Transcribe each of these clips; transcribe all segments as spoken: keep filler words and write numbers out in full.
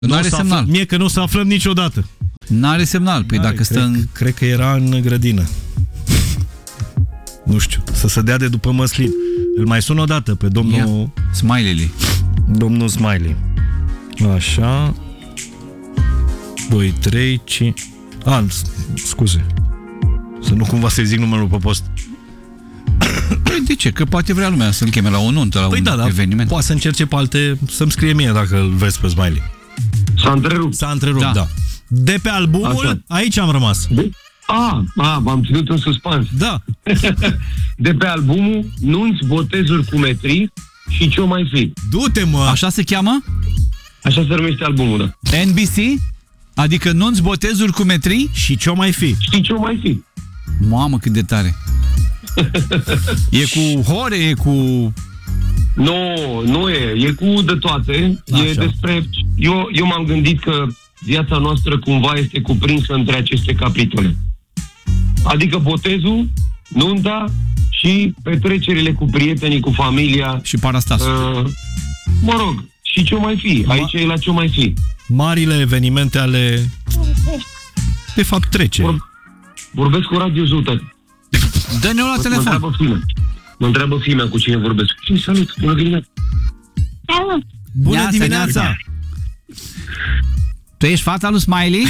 N-are semnal. Aflăm, mie că nu o să aflăm niciodată. N-are semnal. Păi dacă stă în... Cred că era în grădină. Nu știu, să se dea de după măslin. Îl mai sun o dată pe domnul... Ia. Smiley. Domnul Smiley. Așa. doi, trei, cinci... A, scuze. Să nu cumva să-i zic numărul pe post. Păi de ce? Că poate vrea lumea să-l cheme la o nuntă, la păi un da, da, eveniment. Poate să încerce pe alte, să-mi scrie mie dacă îl vezi pe Smiley. S-a întrerupt. S-a întrerupt, da. da. De pe albumul, așa. Aici am rămas. De? A, a, m-am ținut în suspans. Da. De pe albumul Nunți, botezuri cu metri și ce-o mai fi. Du-te, mă! Așa se cheamă? Așa se numește albumul, da. N B C? Adică nunți, botezuri cu metri? Și ce-o mai fi? Și ce-o mai fi. Mamă, cât de tare! E cu hore, e cu... Nu, nu e. E cu de toate. Așa. E despre... Eu, eu m-am gândit că viața noastră cumva este cuprinsă între aceste capitole. Adică botezul, nunta și petrecerile cu prietenii, cu familia. Și parastasul. Uh, mă rog, și ce mai fi? Aici e la ce mai fi. Marile evenimente ale... De fapt, treceri. Vor, vorbesc cu Radio Zoută. Dă-ne-o la Mă telefon. întreabă Fimea. Mă întreabă Fimea cu cine vorbesc. Și salut, bună dimineața. Bună Neața, dimineața! neața. Tu ești fata lui Smiley?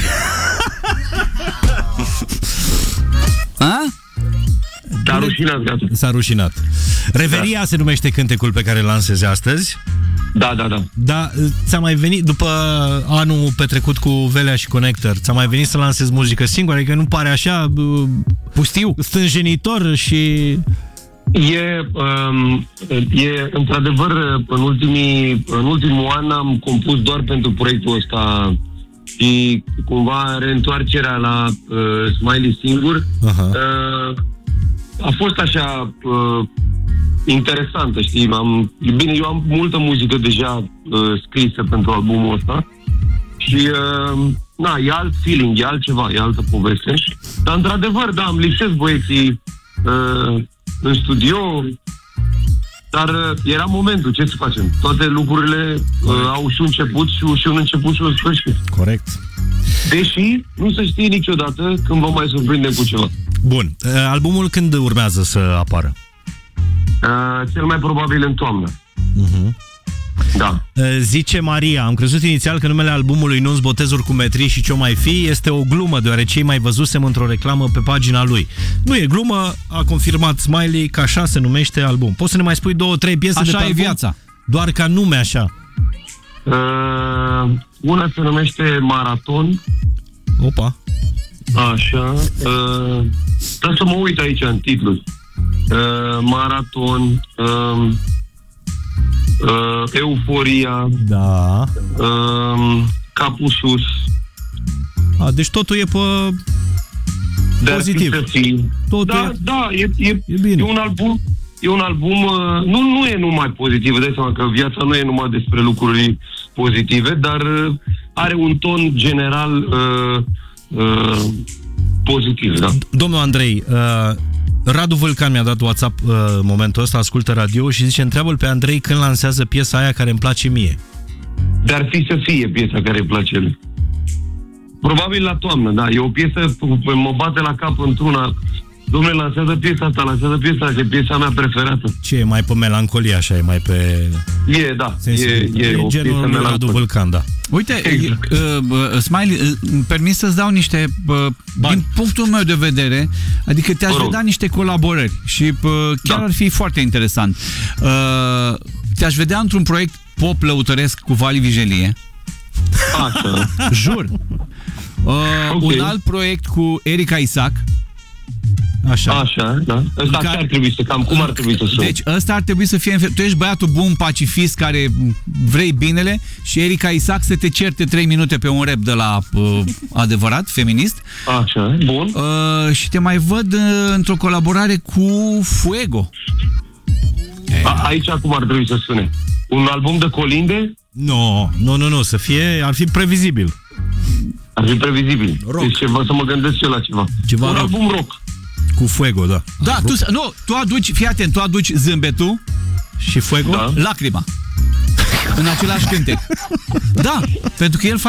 A? S-a rușinat, gata. S-a rușinat. Reveria da. Se numește cântecul pe care îl lansezi astăzi. Da, da, da. Da, ți-a mai venit, după anul petrecut cu Velea și Connector, ți-a mai venit să lansezi muzică singură? Adică nu pare așa pustiu, stânjenitor și... E, um, e într-adevăr, în, ultimii, în ultimul an am compus doar pentru proiectul ăsta și cumva reîntoarcerea la uh, Smiley singur uh-huh. uh, a fost așa uh, interesantă, știi? Am, bine, eu am multă muzică deja uh, scrisă pentru albumul ăsta și uh, na, e alt feeling, e altceva, e altă poveste. Dar într-adevăr, da, îmi lipsesc băieții uh, în studio, dar uh, era momentul, ce să facem? Toate lucrurile uh, au și un început și, și un început și un sfârșit. Corect. Deși nu se știe niciodată când vom mai surprinde cu ceva. Bun. Uh, albumul când urmează să apară? Uh, cel mai probabil în toamnă. Uh-huh. Da. Zice Maria, am crezut inițial că numele albumului Nu-ți botezuri cu metri și ce-o mai fi este o glumă, deoarece îi mai văzusem într-o reclamă pe pagina lui. Nu e glumă, a confirmat Smiley că așa se numește album. Poți să ne mai spui două, trei piese așa de pe e album? Viața. Doar ca nume așa. Uh, una se numește Maraton. Opa. Așa. Uh, trebuie să mă uit aici în titluri. Uh, maraton. Uh, uh, Euforia. Da. Uh, Capul sus. A, deci totul e pe De pozitiv. Totul da, e... da, e, e, e bine. E un album, e un album uh, nu, nu e numai pozitiv, dai seama că viața nu e numai despre lucruri pozitive, dar uh, are un ton general uh, uh, pozitiv, da. Domnul Andrei, uh, Radu Vulcan mi-a dat WhatsApp uh, momentul ăsta, ascultă radio și zice, întreabă-l pe Andrei când lansează piesa aia care îmi place mie. Dar fi să fie piesa care îi place lui. Probabil la toamnă, da. E o piesă, mă bate la cap într-una. Dom'le, lansează piesa asta, lansează piesa asta, e piesa mea preferată. Ce, e mai pe melancolie așa, e mai pe... E, da, e, e, e o piesă genul lui Radu Vulcan, da. Uite, exact. uh, uh, Smiley, uh, îmi permis să-ți dau niște, uh, din punctul meu de vedere, adică te-aș vedea niște colaborări și uh, chiar da. Ar fi foarte interesant. Uh, te-aș vedea într-un proiect pop lăutăresc cu Vali Vigelie. Așa. Jur. Uh, okay. Un alt proiect cu Erika Isaac. Așa. Așa, da. Ăsta care... ar trebui să, cam cum ar trebui să sun? Deci ăsta ar trebui să fie... Tu ești băiatul bun, pacifist, care vrei binele și Erika Isaac să te certe trei minute pe un rap de la uh, adevărat, feminist. Așa, bun. Uh, și te mai văd uh, într-o colaborare cu Fuego. A, aici cum ar trebui să sune? Un album de colinde? Nu, nu, nu, nu, să fie, ar fi previzibil. Ar fi previzibil. Rock. Deci ceva, să mă gândesc eu la ceva. ceva un rock. album rock. Cu Fuego, da. Da, tu, nu, tu aduci, fii atent, tu aduci zâmbetul și Fuego, da. lacrima. în același cântec. Da, pentru că el